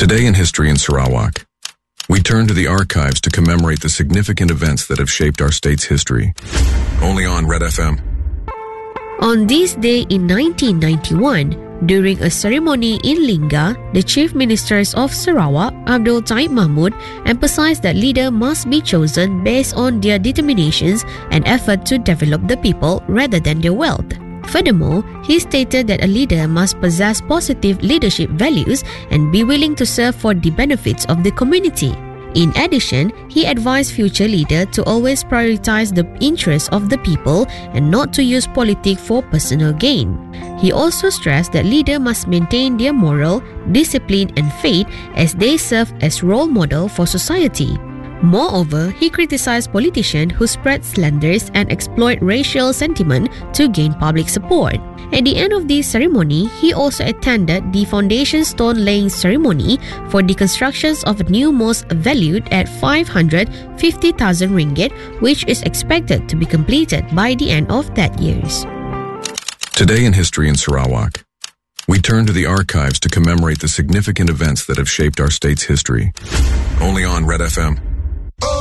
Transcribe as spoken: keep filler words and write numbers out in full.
Today in History in Sarawak, we turn to the archives to commemorate the significant events that have shaped our state's history. Only on Red F M. On this day in nineteen ninety-one, during a ceremony in Lingga, the Chief Ministers of Sarawak, Abdul Taib Mahmud, emphasized that leaders must be chosen based on their determinations and effort to develop the people rather than their wealth. Furthermore, he stated that a leader must possess positive leadership values and be willing to serve for the benefits of the community. In addition, he advised future leaders to always prioritize the interests of the people and not to use politics for personal gain. He also stressed that leaders must maintain their moral, discipline and faith as they serve as role model for society. Moreover, he criticized politicians who spread slanders and exploit racial sentiment to gain public support. At the end of the ceremony, he also attended the foundation stone laying ceremony for the construction of a new mosque valued at five hundred fifty thousand ringgit, which is expected to be completed by the end of that year. Today in History in Sarawak, we turn to the archives to commemorate the significant events that have shaped our state's history. Only on Red F M.